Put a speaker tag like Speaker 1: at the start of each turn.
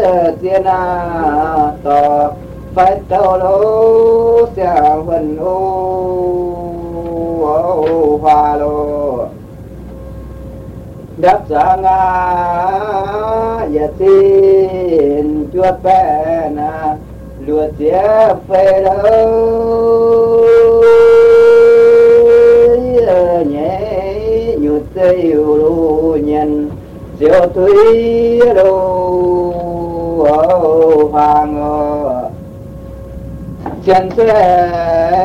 Speaker 1: tiên tỏ phải tàu lô xe vần ô hoa lô đắp ra ngà ya tin chuột bè na lùa tía phê đâu nhé nhụt tiêu lu nhân diệu thúy đâu hàng chân xe